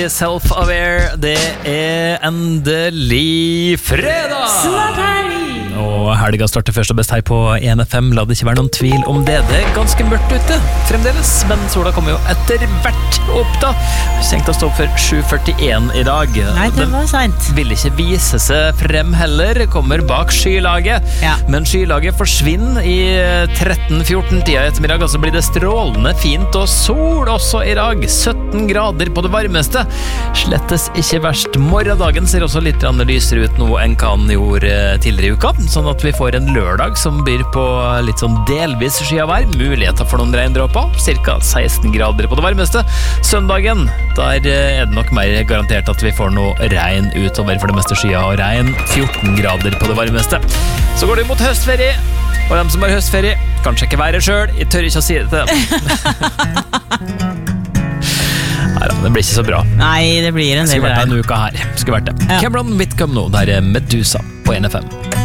Self-aware, det endelig fredag! Snart helg! Og helga starter først og best her på 1FM. La det ikke være noen tvil om det. Det ganske mørkt ute fremdeles, men sola kommer jo etter hvert opp da. Tenkt å stå opp for 7:41 i dag. Nei, det var sent. Vil ikke vise seg frem heller. Kommer bak skylaget. Ja. Men skylaget forsvinner i 13-14-tida i ettermiddag. Og så blir det strålende fint og sol også i dag. 17 grader på det varmeste. Slettes ikke verst. Morgendagen ser også litt lysere ut nå enn hva den gjorde tidligere i uka. Sånn at vi får en lørdag som byr på litt sånn delvis skyavær. Muligheter for noen regndråper. Cirka 16 grader på det varmeste. Søndagen, der er det nok mer garantert at vi får noe regn utover, for det meste skya og regn. 14 grader på det varmeste. Så går det mot høstferie. Og dem som har høstferie, kan sjekke været selv. Jeg tør ikke å si det til dem. Neida, det blir ikke så bra. Nei, det blir en del Skulle vært regn. en uke her. Skulle vært det. Ja. Cameron Whitcomb nå, der er Medusa på 1FM.